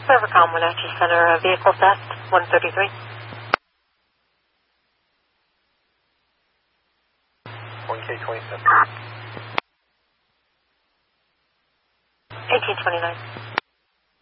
Rivercom, Wenatchee Center, vehicle theft, 133. 1K27. 1829.